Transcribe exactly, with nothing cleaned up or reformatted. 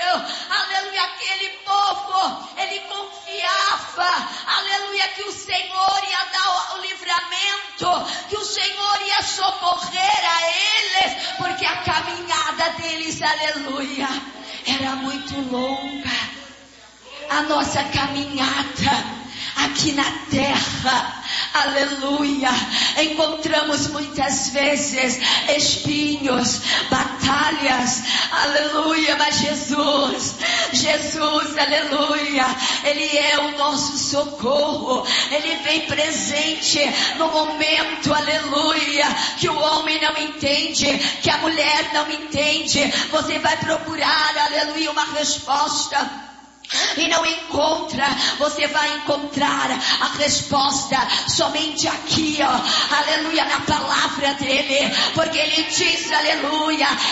aleluia, aquele povo, ele confiava, aleluia, que o Senhor ia dar o livramento, que o Senhor ia socorrer a eles, porque a caminhada deles, aleluia, era muito longa. A nossa caminhada aqui na terra, aleluia, encontramos muitas vezes espinhos, batalhas, aleluia, mas Jesus, Jesus, aleluia, Ele é o nosso socorro, Ele vem presente no momento, aleluia, que o homem não entende, que a mulher não entende. Você vai procurar, aleluia, uma resposta e não encontra, você vai encontrar a resposta somente aqui, ó, aleluia, na palavra dele, porque ele diz, aleluia,